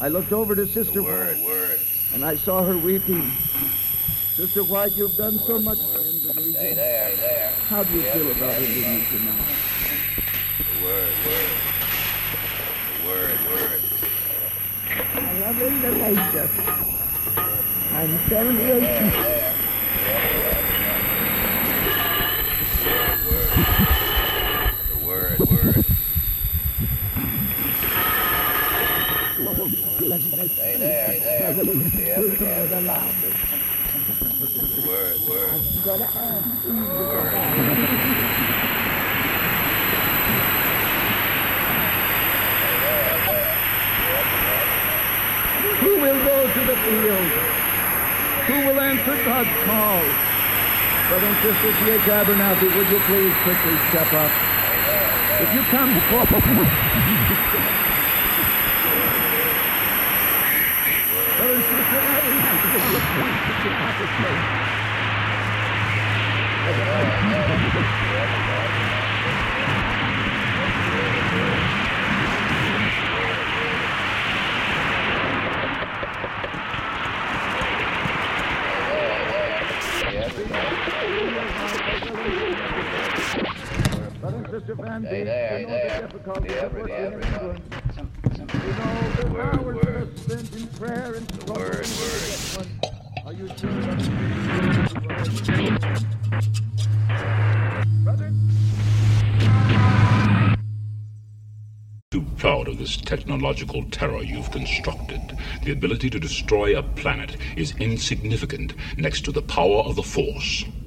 I looked over to Sister White, and I saw her weeping. Sister White, you've done so much for Indonesia. Stay there. How do you feel about Indonesia now? Word. I love Indonesia. I'm 78. Word. Stay there. Word. Who will go to the field? Who will answer God's call? Brother and Sister T.H. Abernathy, would you please quickly step up? If you come forward. Brother and Sister Abernathy, would you please step up this place? Brother and Sister Van Beek, we know the difficulties of working in England. We know the hours that are spent in prayer and struggle. Are you sure Brother? Too proud of this technological terror you've constructed. The ability to destroy a planet is insignificant next to the power of the Force.